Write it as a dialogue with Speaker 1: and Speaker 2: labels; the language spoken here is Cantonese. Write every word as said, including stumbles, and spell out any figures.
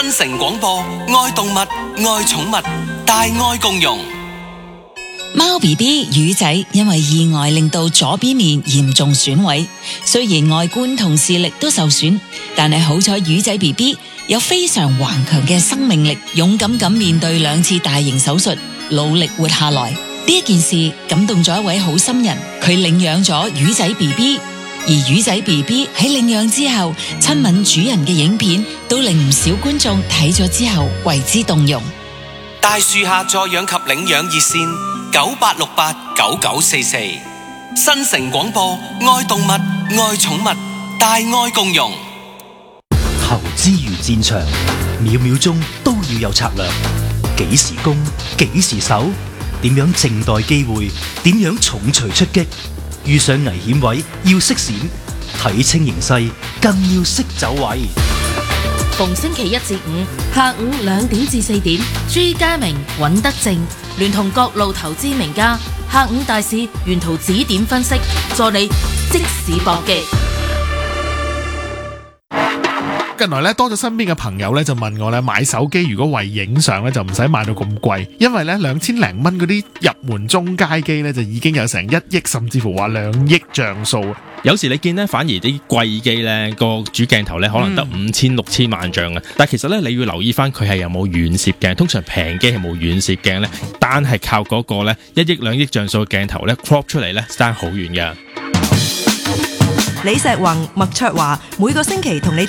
Speaker 1: 新城廣播，愛動物，愛寵物，大愛共融。
Speaker 2: 貓 B B 魚仔因為意外令到左邊面嚴重損毀，雖然外觀同視力都受損，但係好彩魚仔 B B 有非常頑強嘅生命力，勇敢咁面對兩次大型手術，努力活下來。呢一件事感動咗一位好心人，佢領養咗魚仔 B B， 而魚仔 B B 喺領養之後親吻主人嘅影片，都令唔少觀眾睇咗之後為之動容。
Speaker 1: 大樹下助養及領養熱線九八六八九九四四，新城廣播，愛動物，愛寵物，大愛共融。
Speaker 3: 投資如戰場，秒秒鐘都要有策略。幾時攻，幾時守，點樣靜待機會，點樣重錘出擊。遇上危險位要識閃，睇清形勢更要識走位。
Speaker 4: 逢星期一至五下午兩點至四點，朱家明、尹德正聯同各路投資名家，下午大市沿途指點分析，助你即時搏擊。
Speaker 5: 近來咧多咗身邊嘅朋友咧就問我咧，買手機如果為影相咧就唔使買到咁貴，因為咧兩千零蚊嗰啲入門中階機咧就已經有成一億甚至乎話兩億像素。
Speaker 6: 有時你見咧反而啲貴機咧個主鏡頭咧可能得五千六千萬像啊，但其實咧你要留意翻佢係有冇遠攝鏡，通常平機係冇遠攝鏡咧，單係靠嗰個咧一億兩億像素嘅鏡頭咧 crop 出嚟咧爭好遠噶。
Speaker 7: 李石宏、麥卓華每個星期同你